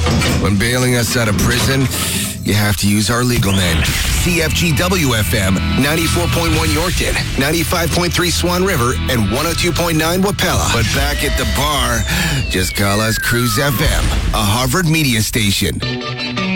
When bailing us out of prison, you have to use our legal name. CFGW-FM, 94.1 Yorkton, 95.3 Swan River, and 102.9 Wapella. But back at the bar, just call us Cruise FM, a Harvard media station.